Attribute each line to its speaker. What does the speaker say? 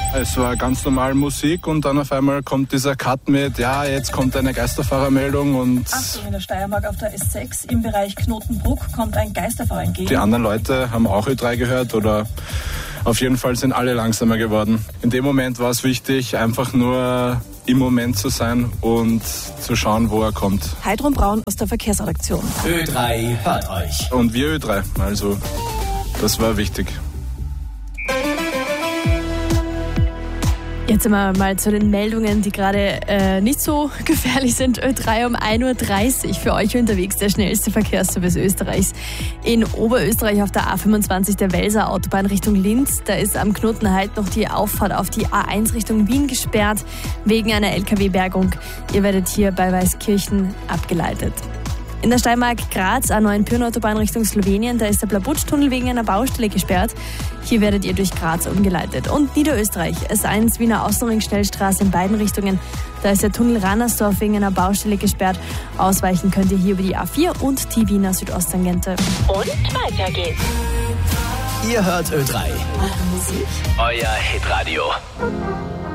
Speaker 1: Es war ganz normal Musik und dann auf einmal kommt dieser Cut mit, ja, jetzt kommt eine Geisterfahrermeldung und...
Speaker 2: Achtung, in der Steiermark auf der S6 im Bereich Knotenbruck kommt ein Geisterfahrer entgegen.
Speaker 1: Die anderen Leute haben auch Ö3 gehört oder auf jeden Fall sind alle langsamer geworden. In dem Moment war es wichtig, einfach nur im Moment zu sein und zu schauen, wo er kommt.
Speaker 3: Heidrun Braun aus der Verkehrsredaktion.
Speaker 4: Ö3 hört euch.
Speaker 1: Und wir Ö3, also das war wichtig.
Speaker 3: Jetzt sind wir mal zu den Meldungen, die gerade nicht so gefährlich sind. Ö3 um 1.30 Uhr für euch unterwegs, der schnellste Verkehrsservice Österreichs. In Oberösterreich auf der A25 der Welser Autobahn Richtung Linz. Da ist am Knotenheit noch die Auffahrt auf die A1 Richtung Wien gesperrt, wegen einer LKW-Bergung. Ihr werdet hier bei Weißkirchen abgeleitet. In der Steiermark Graz, A9 Pyrn-Autobahn Richtung Slowenien, da ist der Blabutsch-Tunnel wegen einer Baustelle gesperrt. Hier werdet ihr durch Graz umgeleitet. Und Niederösterreich, S1 Wiener Außenring-Schnellstraße in beiden Richtungen. Da ist der Tunnel Rannersdorf wegen einer Baustelle gesperrt. Ausweichen könnt ihr hier über die A4 und die Wiener Südosttangente.
Speaker 5: Und weiter geht's.
Speaker 4: Ihr hört Ö3.
Speaker 5: Musik.
Speaker 4: Euer Hitradio.